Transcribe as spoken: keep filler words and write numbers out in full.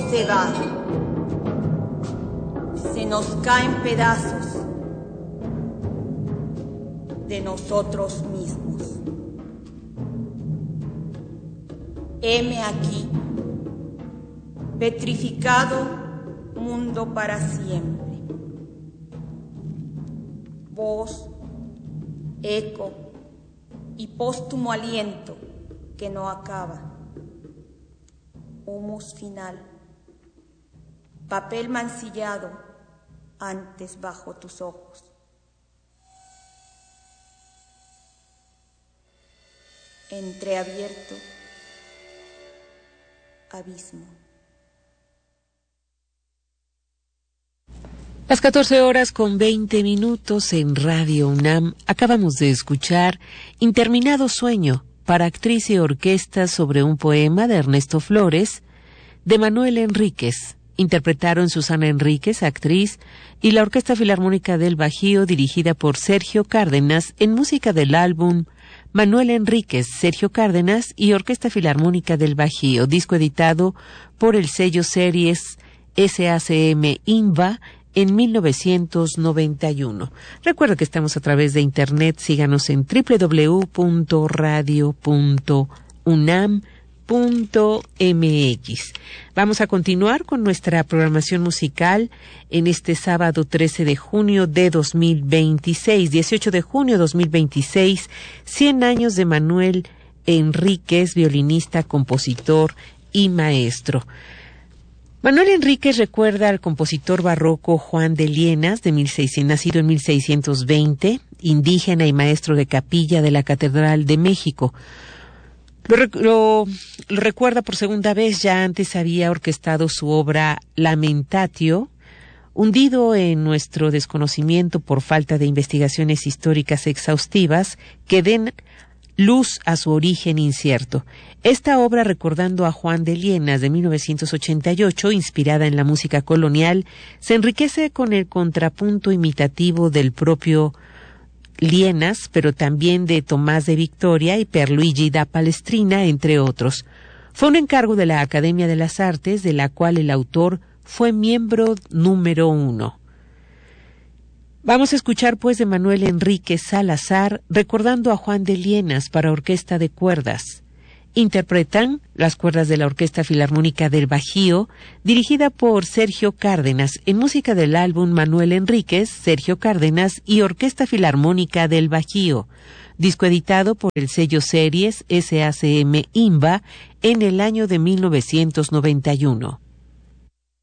se va, se nos caen pedazos de nosotros mismos. Heme aquí, petrificado mundo para siempre. Voz, eco y póstumo aliento que no acaba. Humus final, papel mancillado antes bajo tus ojos. Entreabierto, abismo. Las catorce horas con veinte minutos en Radio UNAM. Acabamos de escuchar Interminado Sueño para actriz y orquesta sobre un poema de Ernesto Flores, de Manuel Enríquez. Interpretaron Susana Enríquez, actriz, y la Orquesta Filarmónica del Bajío, dirigida por Sergio Cárdenas, en música del álbum Manuel Enríquez, Sergio Cárdenas y Orquesta Filarmónica del Bajío, disco editado por el sello Series S A C M INVA en mil novecientos noventa y uno. Recuerda que estamos a través de internet. Síganos en doble u doble u doble u punto radio punto unam punto m x. Vamos a continuar con nuestra programación musical en este sábado trece de junio de dos mil veintiséis, dieciocho de junio de dos mil veintiséis, cien años de Manuel Enríquez, violinista, compositor y maestro. Manuel Enríquez recuerda al compositor barroco Juan de Lienas, de mil seiscientos, nacido en mil seiscientos veinte, indígena y maestro de capilla de la Catedral de México. Lo, lo, lo recuerda por segunda vez. Ya antes había orquestado su obra Lamentatio, hundido en nuestro desconocimiento por falta de investigaciones históricas exhaustivas que den luz a su origen incierto. Esta obra, recordando a Juan de Lienas de mil novecientos ochenta y ocho, inspirada en la música colonial, se enriquece con el contrapunto imitativo del propio Lienas, pero también de Tomás de Victoria y Pierluigi da Palestrina, entre otros. Fue un encargo de la Academia de las Artes, de la cual el autor fue miembro número uno. Vamos a escuchar pues de Manuel Enríquez Salazar, recordando a Juan de Lienas para orquesta de cuerdas. Interpretan las cuerdas de la Orquesta Filarmónica del Bajío, dirigida por Sergio Cárdenas, en música del álbum Manuel Enríquez, Sergio Cárdenas y Orquesta Filarmónica del Bajío, disco editado por el sello Series S A C M INVA en el año de mil novecientos noventa y uno.